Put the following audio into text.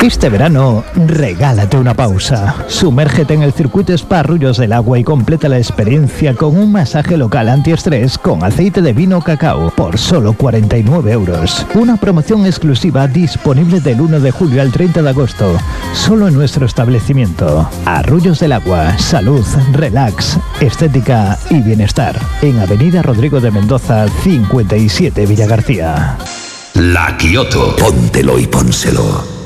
Este verano, regálate una pausa. Sumérgete en el circuito Spa Arroyos del Agua y completa la experiencia con un masaje local antiestrés con aceite de vino cacao por solo 49 euros. Una promoción exclusiva disponible del 1 de julio al 30 de agosto, solo en nuestro establecimiento. Arroyos del Agua, salud, relax, estética y bienestar. En Avenida Rodrigo de Mendoza, 57 Villagarcía. La Kioto. Póntelo y pónselo.